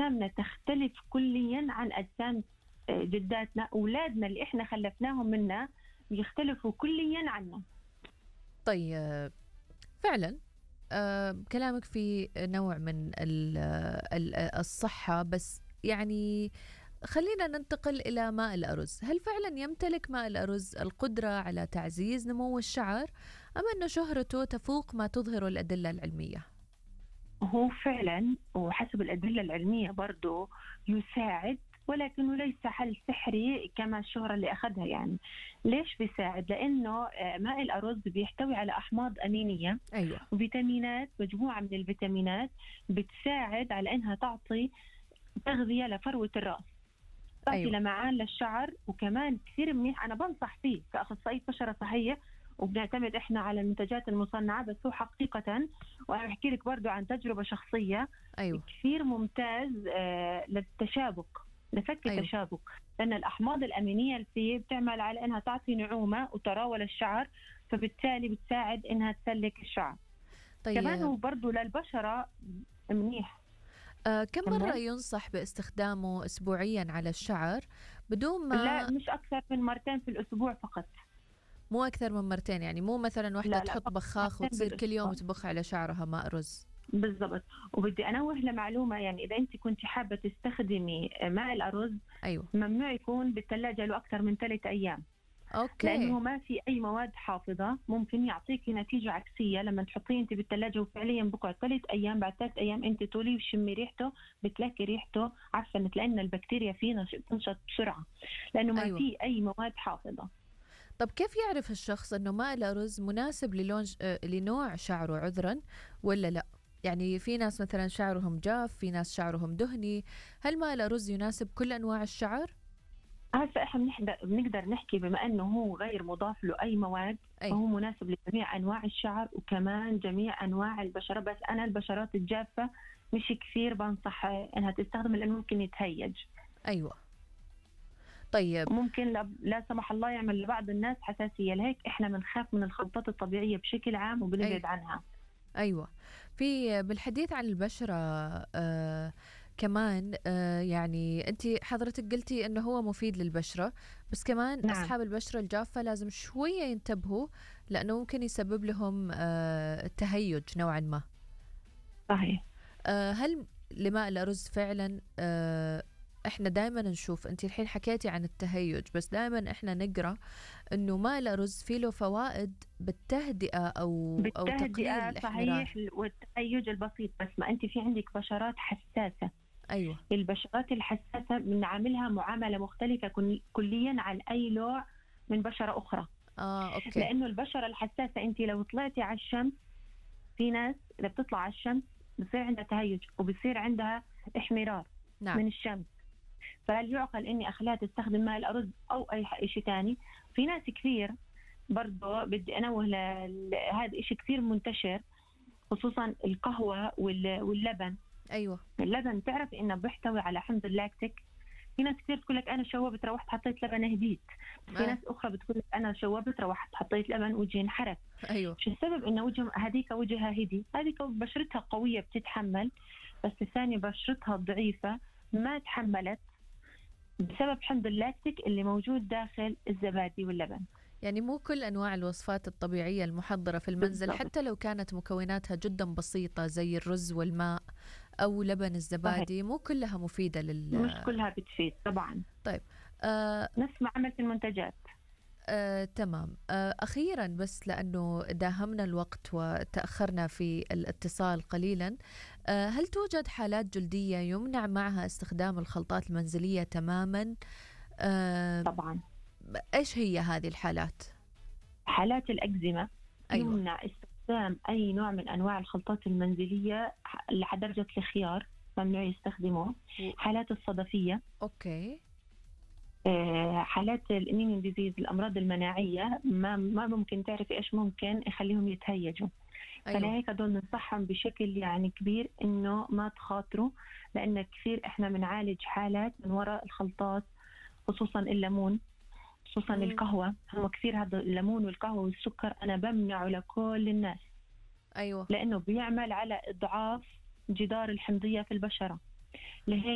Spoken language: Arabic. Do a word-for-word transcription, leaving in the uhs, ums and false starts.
أجسامنا تختلف كليا عن أجسام آه، جداتنا. أولادنا اللي إحنا خلفناهم منا بيختلفوا كليا عنا. طيب فعلا آه كلامك في نوع من ال- ال- الصحة، بس يعني خلينا ننتقل إلى ماء الأرز. هل فعلا يمتلك ماء الأرز القدرة على تعزيز نمو الشعر، أم أن شهرته تفوق ما تظهر الأدلة العلمية؟ هو فعلا وحسب الأدلة العلمية برضو يساعد، ولكنه ليس حل سحري كما الشهرة اللي أخذها. يعني ليش بيساعد؟ لأنه آه، ماء الأرز بيحتوي على أحماض أمينية أيوة. وفيتامينات، مجموعة من الفيتامينات بتساعد على أنها تعطي تغذية لفروة الرأس، تعطي أيوة. لمعان للشعر. وكمان كثير منيح، أنا بنصح فيه كأخصائية بشرة صحية، وبنعتمد إحنا على المنتجات المصنعة، بس هو حقيقة وأنا بحكي لك برضو عن تجربة شخصية، أيوة. كثير ممتاز آه، للتشابك، لفك أيوة. التشابك، لأن الأحماض الأمينية اللي فيه بتعمل على أنها تعطي نعومة وطراوة للشعر، فبالتالي بتساعد أنها تسلك الشعر. كمان طيب هو برضو للبشرة منيح. آه كم مرة كمان ينصح باستخدامه أسبوعيا على الشعر بدون لا، ما؟ مش أكثر من مرتين في الأسبوع فقط. مو أكثر من مرتين، يعني مو مثلا واحدة لا لا، تحط فقط بخاخ مرتين وتصير كل يوم بالأسبوع. تبخ على شعرها ماء رز؟ بالضبط. وبدي أنوه لمعلومة، يعني إذا أنت كنت حابة تستخدمي ماء الأرز، أيوة. ممنوع يكون بالثلاجة له أكثر من ثلاثة أيام، أوكي. لأنه ما في أي مواد حافظة ممكن يعطيكي نتيجة عكسية لما تحطيه أنت بالثلاجة، وفعليا بقعد ثلاث أيام، بعد ثلاث أيام أنت تولي وشمي ريحته بتلاقي ريحته عفنت، لأن البكتيريا فيه نش- تنشط بسرعة، لأنه ما أيوة. في أي مواد حافظة. طب كيف يعرف الشخص أنه ماء الأرز مناسب للون آه، لنوع شعره عذرا ولا لا؟ يعني في ناس مثلا شعرهم جاف، في ناس شعرهم دهني، هل ماء الأرز يناسب كل أنواع الشعر؟ هسه احنا بنحد- بنقدر نحكي بما انه هو غير مضاف له اي مواد، أي. فهو مناسب لجميع انواع الشعر وكمان جميع انواع البشره. بس انا البشرات الجافه مش كثير بنصح انها تستخدم، لانه ممكن يتهيج، أيوة. طيب. وممكن لا, لا سمح الله يعمل لبعض الناس حساسيه. لهيك احنا بنخاف من الخلطات الطبيعيه بشكل عام أي. وبنبعد عنها. أيوة. في بالحديث عن البشرة آه كمان آه يعني أنت حضرتك قلتي أنه هو مفيد للبشرة، بس كمان نعم أصحاب البشرة الجافة لازم شوية ينتبهوا، لأنه ممكن يسبب لهم آه التهيج نوعا ما. صحيح. آه هل لماء الأرز فعلا آه احنا دائما نشوف، انت الحين حكيتي عن التهيج، بس دائما احنا نقرأ انه ماء الأرز فيه له فوائد بالتهدئة او او تقليل بالتهدئه الاحمرار. صحيح، والتهيج البسيط. بس ما انت في عندك بشرات حساسه، ايوه. البشرات الحساسة بنعاملها معاملة مختلفة كل- كليا عن أي نوع من بشرة أخرى. اه اوكي. لأنه البشرة الحساسة أنت لو طلعتي على الشمس، في ناس إذا بتطلع على الشمس بصير عندها تهيج وبصير عندها احمرار نعم. من الشمس، فهل يعقل إني أخليها تستخدم ماء الأرز أو أي ح- شيء تاني؟ في ناس كثير برضه بدي أنوه ل- ل- هذا إشي كثير منتشر، خصوصا القهوة وال- واللبن. ايوه. اللبن تعرف إنه بيحتوي على حمض اللاكتيك. في ناس كثير تقول لك انا شوبت روحت حطيت لبن هديت، بس في آه. ناس اخرى بتقول لك انا شوبت روحت حطيت لبن وجهي انحرق. ايوه. شو السبب؟ انه وجه هذيك وجهها هدي، هذيك بشرتها قويه بتتحمل، بس الثانيه بشرتها ضعيفه ما تحملت بسبب حمض اللاكتيك اللي موجود داخل الزبادي واللبن. يعني مو كل انواع الوصفات الطبيعية المحضرة في المنزل، بالضبط. حتى لو كانت مكوناتها جدا بسيطة زي الرز والماء او لبن صحيح، الزبادي، مو كلها مفيدة مش لل. كلها بتفيد طبعا، طيب. آه نفس ما عملت المنتجات. آه، تمام. آه، أخيرا بس لأنه داهمنا الوقت وتأخرنا في الاتصال قليلا، آه، هل توجد حالات جلدية يمنع معها استخدام الخلطات المنزلية تماما؟ آه، طبعا إيش هي هذه الحالات؟ حالات الأكزيما أيوة. يمنع استخدام أي نوع من أنواع الخلطات المنزلية لدرجة الخيار، ممنوع يستخدموه. و... حالات الصدفية، أوكي. آه، حالات الإيميون ديزيز، الأمراض المناعية، ما ما ممكن تعرفي إيش ممكن يخليهم يتهيجوا. أيوة. فلهيك هدول ننصحهم بشكل يعني كبير إنه ما تخاطروا، لأن كثير إحنا بنعالج حالات من وراء الخلطات، خصوصا الليمون، خصوصا مم. القهوة. هم كثير هذا الليمون والقهوة والسكر أنا بمنعه لكل الناس، أيوة. لأنه بيعمل على إضعاف جدار الحمضية في البشرة. لهيك